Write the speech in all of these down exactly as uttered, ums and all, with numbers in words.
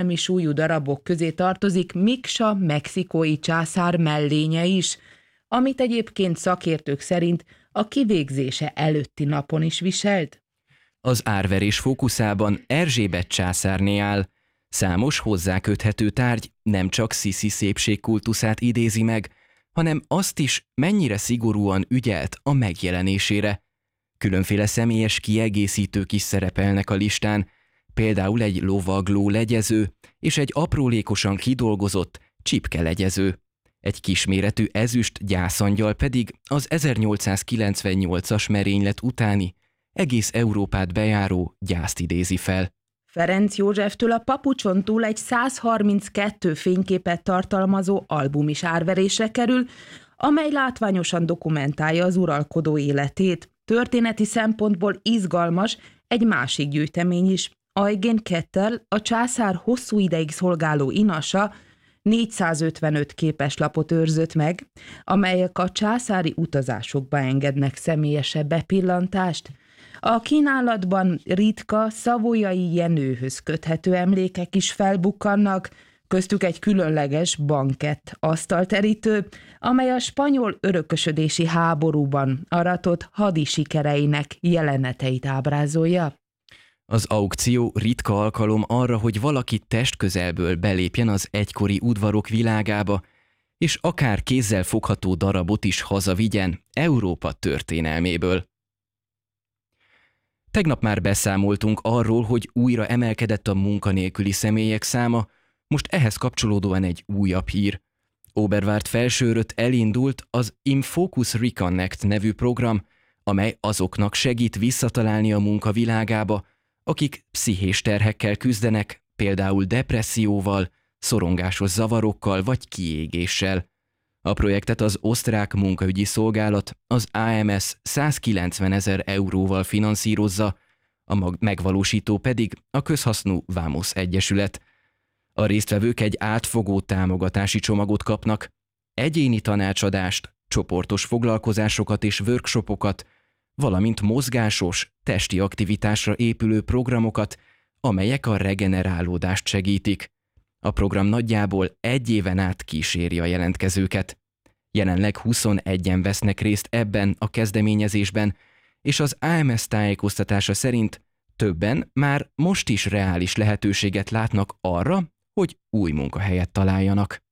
történelmi súlyú darabok közé tartozik Miksa mexikói császár mellénye is, amit egyébként szakértők szerint a kivégzése előtti napon is viselt. Az árverés fókuszában Erzsébet császárné áll. Számos hozzáköthető tárgy nem csak Sisi szépségkultuszát idézi meg, hanem azt is, mennyire szigorúan ügyelt a megjelenésére. Különféle személyes kiegészítők is szerepelnek a listán, például egy lovagló legyező és egy aprólékosan kidolgozott csipke legyező. Egy kisméretű ezüst gyászangyal pedig az ezernyolcszázkilencvennyolcas merénylet utáni, egész Európát bejáró gyászt idézi fel. Ferenc Józseftől a papucson túl egy száz harminckettő fényképet tartalmazó album is árverésre kerül, amely látványosan dokumentálja az uralkodó életét. Történeti szempontból izgalmas egy másik gyűjtemény is. Eugen Kettel, a császár hosszú ideig szolgáló inasa, négyszázötvenöt képeslapot őrzött meg, amelyek a császári utazásokba engednek személyesebb bepillantást. A kínálatban ritka Savoyai Jenőhöz köthető emlékek is felbukkannak, köztük egy különleges bankett asztalterítő, amely a spanyol örökösödési háborúban aratott hadi sikereinek jeleneteit ábrázolja. Az aukció ritka alkalom arra, hogy valaki testközelből belépjen az egykori udvarok világába, és akár kézzel fogható darabot is hazavigyen Európa történelméből. Tegnap már beszámoltunk arról, hogy újra emelkedett a munkanélküli személyek száma, most ehhez kapcsolódóan egy újabb hír. Oberwart felsőrött elindult az InFocus Reconnect nevű program, amely azoknak segít visszatalálni a munkavilágába, akik pszichés terhekkel küzdenek, például depresszióval, szorongásos zavarokkal vagy kiégéssel. A projektet az osztrák munkaügyi szolgálat, az á em es százkilencvenezer euróval finanszírozza, a megvalósító pedig a közhasznú Vámosz Egyesület. A résztvevők egy átfogó támogatási csomagot kapnak, egyéni tanácsadást, csoportos foglalkozásokat és workshopokat, valamint mozgásos, testi aktivitásra épülő programokat, amelyek a regenerálódást segítik. A program nagyjából egy éven át kíséri a jelentkezőket. Jelenleg huszonegyen vesznek részt ebben a kezdeményezésben, és az á em es tájékoztatása szerint többen már most is reális lehetőséget látnak arra, hogy új munkahelyet találjanak.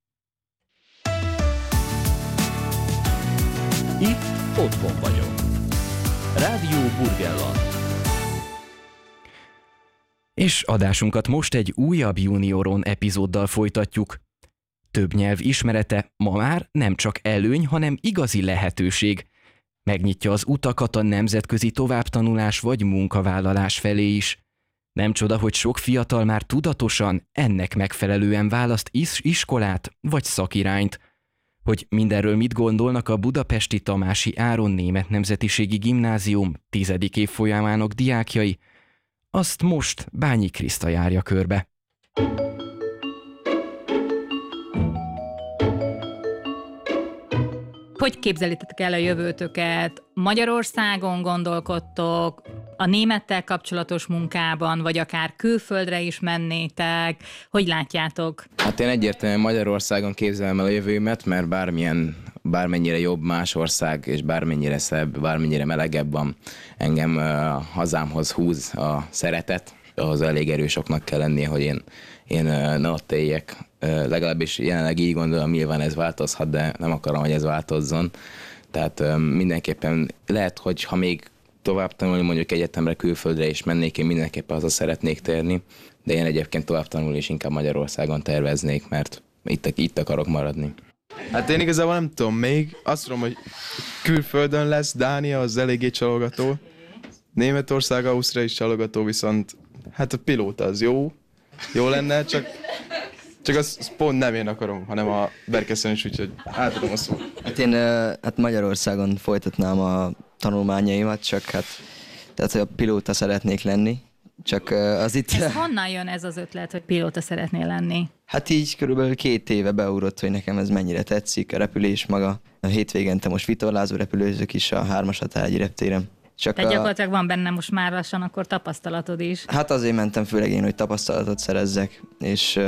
Itt otthon vagyok. Rádió Burgenland. És adásunkat most egy újabb Junioron epizóddal folytatjuk. Több nyelv ismerete ma már nem csak előny, hanem igazi lehetőség. Megnyitja az utakat a nemzetközi továbbtanulás vagy munkavállalás felé is. Nem csoda, hogy sok fiatal már tudatosan ennek megfelelően választ is iskolát vagy szakirányt. Hogy mindenről mit gondolnak a budapesti Tamási Áron Német Nemzetiségi Gimnázium tizedik évfolyamának diákjai, azt most Bányi Kriszta járja körbe. Hogy képzelitek el a jövőtöket? Magyarországon gondolkodtok, a némettel kapcsolatos munkában, vagy akár külföldre is mennétek? Hogy látjátok? Hát én egyértelműen Magyarországon képzelem el a jövőmet, mert bármilyen, bármennyire jobb más ország, és bármennyire szebb, bármennyire melegebb van, engem a hazámhoz húz a szeretet. Ahhoz elég erősoknak kell lennie, hogy én, én ne ott éljek. Legalábbis jelenleg így gondolom, nyilván ez változhat, de nem akarom, hogy ez változzon. Tehát mindenképpen lehet, hogy ha még tovább tanulni, mondjuk egyetemre, külföldre is mennék, én mindenképpen haza szeretnék térni, de én egyébként tovább tanulni is inkább Magyarországon terveznék, mert itt, itt akarok maradni. Hát én igazából nem tudom még, azt tudom, hogy külföldön lesz, Dánia az eléggé csalogató, Németország, Ausztria is csalogató, viszont hát a pilóta az jó, jó lenne, csak, csak azt pont nem én akarom, hanem a Berkeszen is, úgyhogy átadom a szót. Hát én hát Magyarországon folytatnám a tanulmányaimat, csak hát tehát a pilóta szeretnék lenni, csak az itt... Ez honnan jön ez az ötlet, hogy pilóta szeretnél lenni? Hát így körülbelül két éve beugrott, hogy nekem ez mennyire tetszik, a repülés maga. A hétvégente most vitorlázó repülőzök is a hármas Tárgyi reptéren. Csak Tehát a... gyakorlatilag van benne most már lassan akkor tapasztalatod is. Hát azért mentem főleg én, hogy tapasztalatot szerezzek, és